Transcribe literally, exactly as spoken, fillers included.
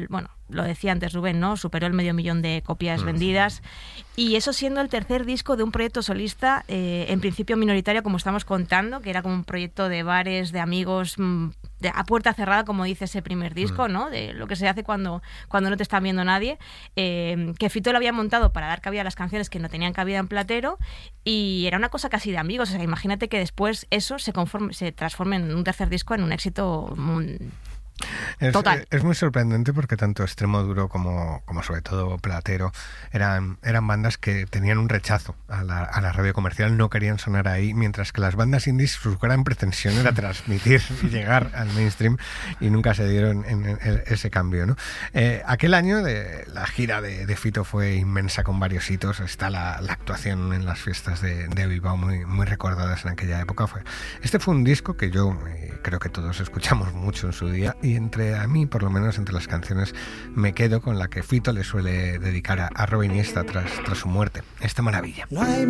bueno, lo decía antes Rubén, ¿no? Superó el medio millón de copias mm. vendidas. Y eso siendo el tercer disco de un proyecto solista, eh, en principio minoritario, como estamos contando, que era como un proyecto de bares, de amigos, de, a puerta cerrada, como dice ese primer disco, mm. ¿no? De lo que se hace cuando, cuando no te está viendo nadie. Eh, que Fito lo había montado para dar cabida a las canciones que no tenían cabida en Platero, y era una cosa casi de amigos. O sea, imagínate que después eso se, conforme, se transforme en un tercer disco en un éxito muy... Es, Total. es muy sorprendente porque tanto Extremo Duro como, como sobre todo Platero eran, eran bandas que tenían un rechazo a la, a la radio comercial, no querían sonar ahí, mientras que las bandas indies su gran pretensión era transmitir y llegar al mainstream, y nunca se dieron en, en, en ese cambio, ¿no? Eh, aquel año de, la gira de, de Fito fue inmensa, con varios hitos. Está la, la actuación en las fiestas de, de Bilbao muy, muy recordadas en aquella época. Fue, este fue un disco que yo eh, creo que todos escuchamos mucho en su día, y entre a mí, por lo menos entre las canciones, me quedo con la que Fito le suele dedicar a, a Robin Iniesta tras, tras su muerte, esta maravilla. No hay